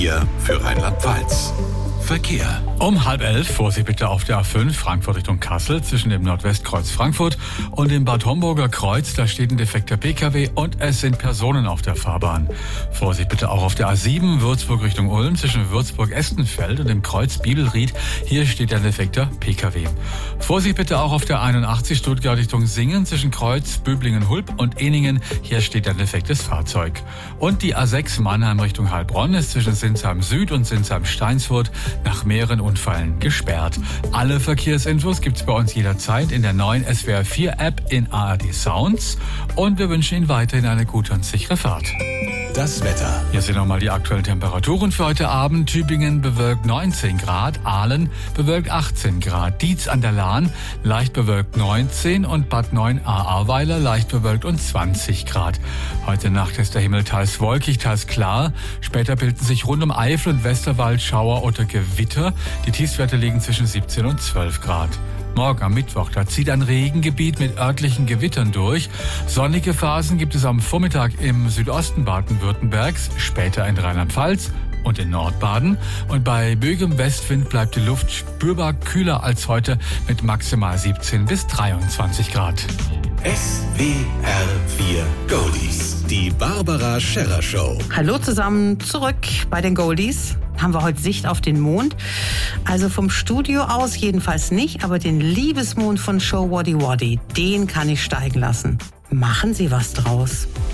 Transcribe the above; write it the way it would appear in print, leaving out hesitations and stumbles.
Hier für Rheinland-Pfalz. Verkehr. Um 10:30, Vorsicht bitte auf der A5, Frankfurt Richtung Kassel, zwischen dem Nordwestkreuz Frankfurt und dem Bad Homburger Kreuz. Da steht ein defekter Pkw und es sind Personen auf der Fahrbahn. Vorsicht bitte auch auf der A7, Würzburg Richtung Ulm, zwischen Würzburg-Estenfeld und dem Kreuz Bibelried. Hier steht ein defekter Pkw. Vorsicht bitte auch auf der 81, Stuttgart Richtung Singen, zwischen Kreuz, Böblingen-Hulb und Eningen. Hier steht ein defektes Fahrzeug. Und die A6 Mannheim Richtung Heilbronn ist zwischen Sinsheim Süd und Sinsheim Steinsfurt nach mehreren Unfällen gesperrt. Alle Verkehrsinfos gibt's bei uns jederzeit in der neuen SWR 4 App in ARD Sounds und wir wünschen Ihnen weiterhin eine gute und sichere Fahrt. Das Wetter. Hier sind nochmal die aktuellen Temperaturen für heute Abend. Tübingen bewölkt 19 Grad, Aalen bewölkt 18 Grad, Dietz an der Lahn leicht bewölkt 19 und Bad 9a Ahrweiler leicht bewölkt und 20 Grad. Heute Nacht ist der Himmel teils wolkig, teils klar. Später bilden sich rund um Eifel und Westerwald Schauer oder Gewitter. Die Tiefstwerte liegen zwischen 17 und 12 Grad. Morgen am Mittwoch, da zieht ein Regengebiet mit örtlichen Gewittern durch. Sonnige Phasen gibt es am Vormittag im Südosten Baden-Württembergs, später in Rheinland-Pfalz und in Nordbaden. Und bei böigem Westwind bleibt die Luft spürbar kühler als heute mit maximal 17 bis 23 Grad. SWR 4 Goldies. Die Barbara Scherrer Show. Hallo zusammen, zurück bei den Goldies. Haben wir heute Sicht auf den Mond. Also vom Studio aus jedenfalls nicht, aber den Liebesmond von Show Waddy Waddy, den kann ich steigen lassen. Machen Sie was draus.